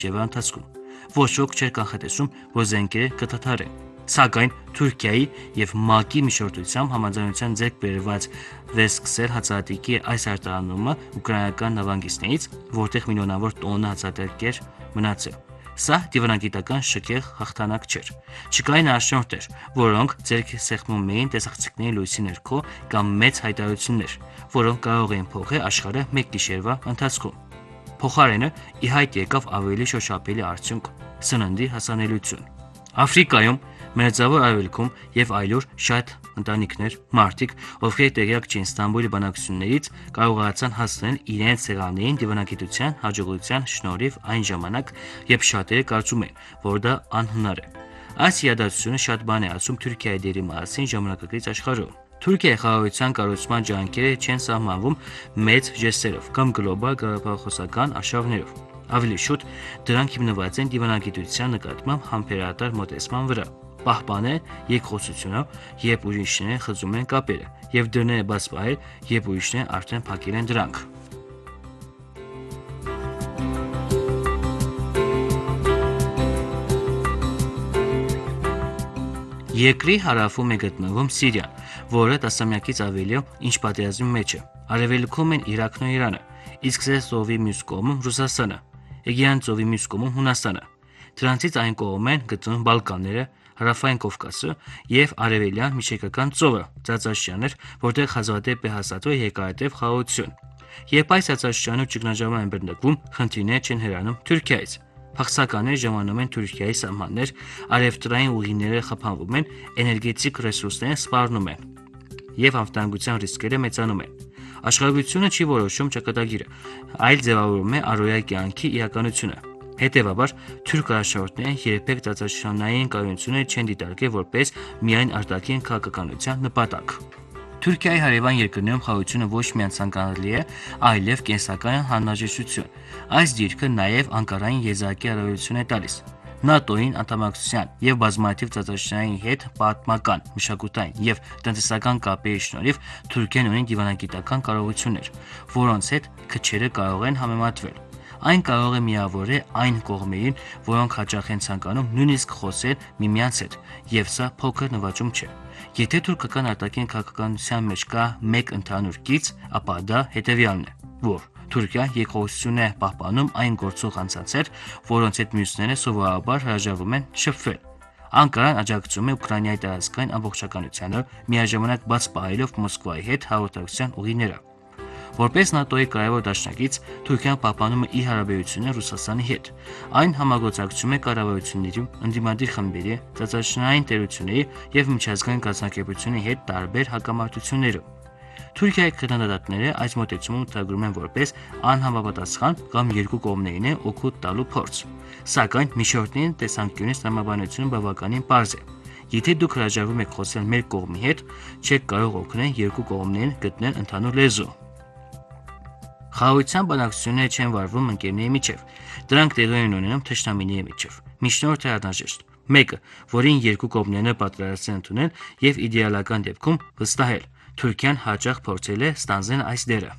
Եվա ընթացքում։ Ոչ ոք չէր կանխատեսում, որ զենքերը կդադարեն։ Սակայն Թուրքիայի եւ ՄԱԿ-ի միջոցությամբ համաձայնության ձեռք բերված վերսկսել հացահատիկի այս արտահանումը ուկրաինական նավանգիչներից, որտեղ միլիոնավոր տոննա հացահատիկ էր մնացել։ Սա դիվանագիտական շքեղ հաղթանակ չէր։ Չկային առաջնորդներ, որոնք ձեռք սեղմում էին տեսախցիկների լույսի ներքո կամ մեծ հայտարարություններ, որոնք կարող էին փոխել աշխարհը մեկ գիշերվա ընթացքում։ Փոխարենը ի հայտ եկավ ավելի շոշափելի արդյունք՝ սննդի հասանելիություն։ Աֆրիկայում, Մերձավոր Արևելքում եւ այլուր շատ ընտանիքներ, մարդիկ, ովքեր տեղյակ չէին Ստամբուլի բանակցություններից, կարողացան հասնել իրենց սեղաններին դիվանագիտության հաջողության շնորհիվ այն ժամանակ, երբ շատերը կարծում էին, որ դա անհնար է։ Այս իրադարձությունը շատ բան է ասում Թուրքիայի դերի մասին ժամանակակից աշխարհում։ Թուրքիայի խաղաղության կառուցման ջանքերը չեն սահմանվում մեծ ժեստերով կամ գլոբալ գաղափարախոսական արշավներով։ Ավելի շուտ դրանք հիմնված են դիվանագիտության նկատմամբ համբերատար մոտեցման վրա։ Պահպանել երկխոսությունը, երբ ուրիշները խզում են կապերը, եւ դռները բաց պահել, երբ ուրիշները արդեն փակել են դրանք։ Երկրի հարավում է գտնվում Սիրիան, որը տասնամյակից ավելի ինչ պատերազմի մեջ է։ Արևելքում են Իրաքն ու Իրանը, իսկ ծովի մյուս կողմում Ռուսաստանը, Էգեյան ծովի մյուս կողմում Հունաստանը։ Դրանցից այն կողմում են գտնվում Բալկանները, Հարավային Կովկասը եւ Արևելյան Միջերկրական ծովը, ծածաշրջաններ, որտեղ հազվադեպ է հաստատվել երկարատև խաղաղություն։ Երբ այս ծածաշրջանում ճգնաժամը են բռնկվում, խնդիրները չեն հեռանում Թուրքիայից։ Փախստականները ժամանում են Թուրքիայի սահմաններ, արևտրային ուղիները խափանվում են, էներգետիկ ռեսուրսները սպառնում են եւ անվտանգության ռիսկերը մեծանում են։ Աշխարհությունը չի որոշում ճակատագիրը, այլ ձևավորում է առօրյա կյանքի իրականությունը։ Հետևաբար, թուրք առաջնորդները երբեք ծածաշրջանային կայունությունը չեն դիտարկել որպես միայն արտաքին քաղաքականության նպատակ։ Թուրքիայի հարևան երկրներում խաղաղությունը ոչ միայն ցանկալի է, այլև կենսական անհրաժեշտություն։ Այս դիրքը նաև Անկարային եզակի առավելություն է տալիս։ ՆԱՏՕ-ին անդամակցության եւ բազմաթիվ ծածաշրջանային հետ պատմական, մշակութային եւ տնտեսական կապերի շնորհիվ Թուրքիան ունի դիվանագիտական կարողություններ, որոնց հետ քչերը կարող են համեմատվել։ Այն կարող է միավորել այն կողմերին, որոնք հաճախ են ցանկանում նույնիսկ խոսել միմյանց հետ, եւ սա փոքր նվաճում չէ։ Եթե թուրքական արտաքին քաղաքականության մեջ կա մեկ ընդհանուր գիծ, ապա դա հետեւյալն է, որ Թուրքիան երկխոսություն է պահպանում այն գործող անձանց, որոնց հետ մյուսները սովորաբար հրաժարվում են շփվել։ Անկարան աջակցում է Ուկրաինայի տարածքային ամբողջականությանը, միաժամանակ բաց պահելով Մոսկվայի հետ հաղորդակցության ուղիները։ Որպես ՆԱՏՕ-ի կարևոր դաշնակից, Թուրքիան պահպանում է իր հարաբերությունները Ռուսաստանի հետ։ Այն համագործակցում է կառավարությունների, ընդդիմադիր խմբերի, ծածաշրջանային տերությունների եւ միջազգային կազմակերպությունների հետ տարբեր հակամարտություններում։ Թուրքիայի քննադատները այս մոտեցումը ուսումնասիրում են որպես անհամապատասխան կամ երկու կողմերին է օգուտ տալու փորձ։ Սակայն միջնորդների տեսանկյունից տրամաբանությունը բավականին պարզ է։ Եթե դուք հրաժարվում եք խոսել մեր կողմի հետ, չեք կարող օգնել երկու կողմերին գտնել ընդհանուր լեզու։ Խաղաղության բանակցությունները չեն վարվում ընկերների միջև։ Դրանք տեղի են ունենում թշնամիների միջև։ Միջնորդը անհրաժեշտ։ Մեկը, որին երկու կողմերն պատրաստ են ընդունել եւ իդեալական դեպքում վստահել։ Թուրքիան հաճախ փորձել է ստանձնել այս դերը։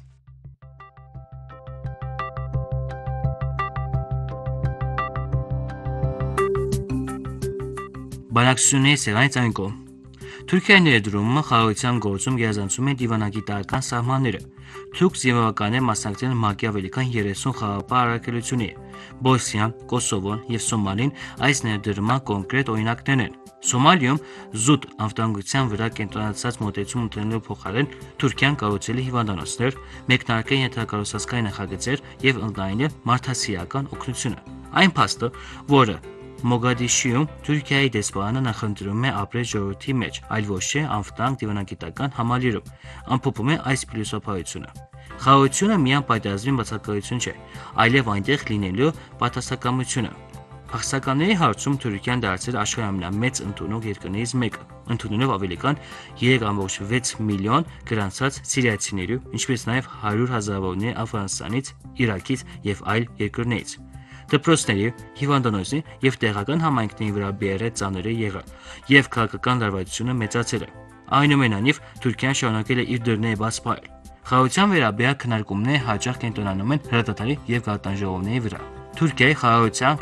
Բանակցությունների սեղանից այն կողմ։ Թուրքիայի ներդրումը խաղաղության գործում գերազանցում է դիվանագիտական սահմանները։ Թուրք զինվորականները մասնակցել են ՄԱԿ-ի ավելի քան 30 խաղաղապահ առաքելությունների։ Բոսնիան, Կոսովոն եւ Սոմալին այս ներդրման կոնկրետ օրինակներն են։ Սոմալիում զուտ անվտանգության վրա կենտրոնացած մոտեցում ունենալու փոխարեն Թուրքիան կառուցել է հիվանդանոցներ, մեկնարկել ենթակառուցվածքային նախագծեր եւ ընդլայնել մարդասիրական օգնությունը։ Այն փաստը, որը Մոգադիշիում Թուրքիայի դեսպանը նախընտրում է ապրել ժողովրդի մեջ, այլ ոչ թե անվտանգ դիվանագիտական համալիրում, ամփոփում է այս փիլիսոփայությունը։ Խաղաղությունը միայն պատերազմի բացակայություն չէ, այլև այնտեղ լինելու պատասխանատվությունը։ Փախստականների հարցում Թուրքիան դարձել աշխարհի ամենամեծ ընդունող երկրներից մեկը, ընդունելով ավելի քան 3.6 միլիոն գրանցած սիրիացիների, ինչպես նաև 100 հազարավորներ Աֆղանստանից, Իրաքից եւ այլ երկրներից։ Դպրոցների, հիվանդանոցի եւ տեղական համայնքների վրա բերել ծանրը եղել եւ քաղաքական լարվածությունը մեծացել է։ Այնուամենայնիվ Թուրքիան շարունակել է իր դռները բաց պահել։ Խաղաղության վերաբերյալ քննարկումները հաճախ կենտրոնանում են հրադադարի եւ գաղտնաժողովների վրա։ Թուրքիայի խաղաղության